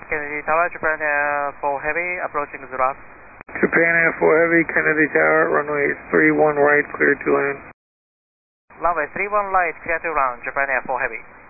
Kennedy Tower, Japan Air 4 Heavy, approaching Zurab. Japan Air 4 Heavy, Kennedy Tower, runway 31 right, clear to land. Runway 31 light, clear to ground, Japan Air 4 Heavy.